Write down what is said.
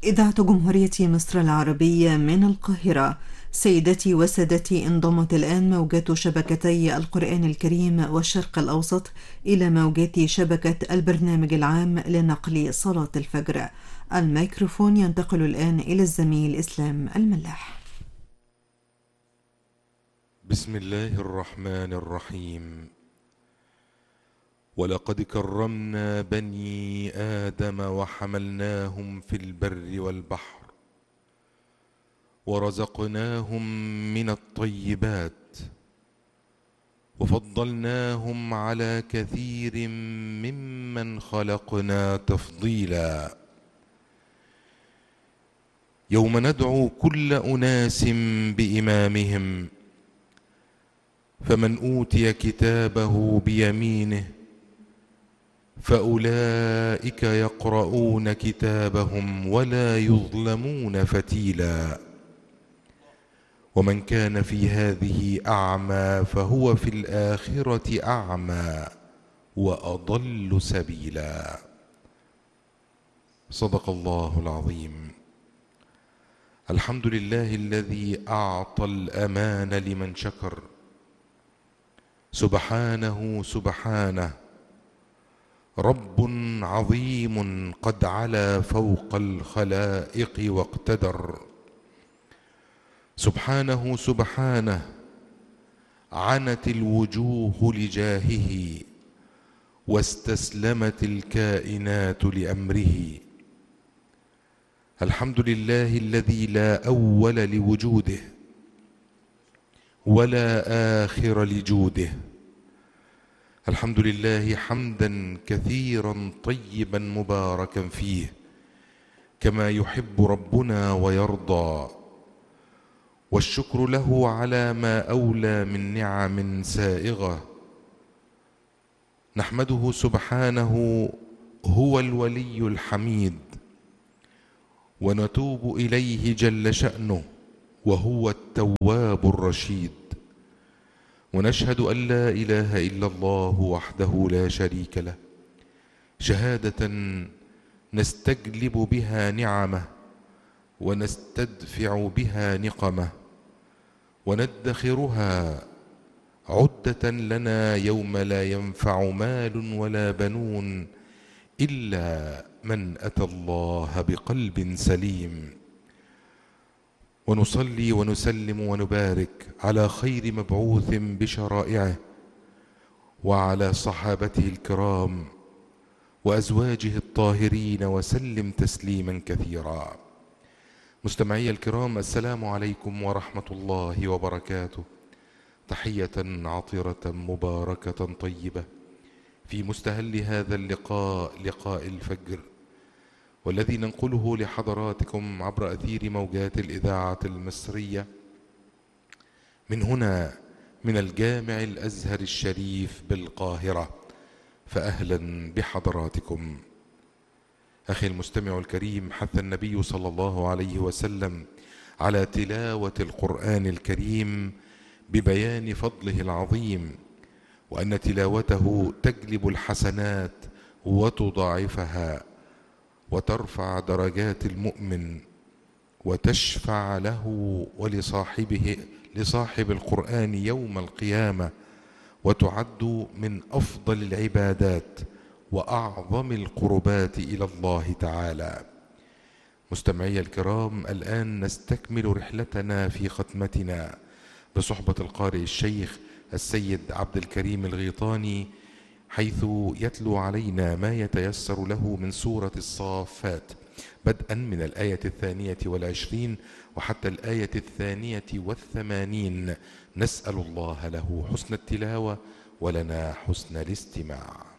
إذاعة جمهورية مصر العربية من القاهرة. سيدتي وسادتي، انضمت الآن موجات شبكتي القرآن الكريم والشرق الأوسط إلى موجات شبكة البرنامج العام لنقل صلاة الفجر. الميكروفون ينتقل الآن إلى الزميل إسلام الملاح. بسم الله الرحمن الرحيم. ولقد كرمنا بني آدم وحملناهم في البر والبحر ورزقناهم من الطيبات وفضلناهم على كثير ممن خلقنا تفضيلا. يوم ندعو كل أناس بإمامهم فمن أوتي كتابه بيمينه فأولئك يقرؤون كتابهم ولا يظلمون فتيلا. ومن كان في هذه أعمى فهو في الآخرة أعمى وأضل سبيلا. صدق الله العظيم. الحمد لله الذي أعطى الأمان لمن شكر، سبحانه سبحانه، رب عظيم قد علا فوق الخلائق واقتدر. سبحانه سبحانه، عنت الوجوه لجاهه واستسلمت الكائنات لأمره. الحمد لله الذي لا أول لوجوده ولا آخر لجوده. الحمد لله حمدا كثيرا طيبا مباركا فيه كما يحب ربنا ويرضى، والشكر له على ما أولى من نعم سائغة. نحمده سبحانه، هو الولي الحميد، ونتوب إليه جل شأنه وهو التواب الرشيد. ونشهد أن لا إله إلا الله وحده لا شريك له، شهادة نستجلب بها نعمه ونستدفع بها نقمه وندخرها عدة لنا يوم لا ينفع مال ولا بنون إلا من أتى الله بقلب سليم. ونصلي ونسلم ونبارك على خير مبعوث بشرائعه وعلى صحابته الكرام وأزواجه الطاهرين وسلم تسليما كثيرا. مستمعي الكرام، السلام عليكم ورحمة الله وبركاته. تحية عطرة مباركة طيبة في مستهل هذا اللقاء، لقاء الفجر، والذي ننقله لحضراتكم عبر أثير موجات الإذاعة المصرية من هنا، من الجامع الأزهر الشريف بالقاهرة. فأهلا بحضراتكم. أخي المستمع الكريم، حث النبي صلى الله عليه وسلم على تلاوة القرآن الكريم ببيان فضله العظيم، وأن تلاوته تجلب الحسنات وتضاعفها وترفع درجات المؤمن وتشفع له لصاحب القرآن يوم القيامة، وتعد من أفضل العبادات وأعظم القربات إلى الله تعالى. مستمعي الكرام، الآن نستكمل رحلتنا في ختمتنا بصحبة القارئ الشيخ السيد عبد الكريم الغيطاني، حيث يتلو علينا ما يتيسر له من سورة الصافات، بدءا من الآية 22 وحتى الآية 82. نسأل الله له حسن التلاوة ولنا حسن الاستماع.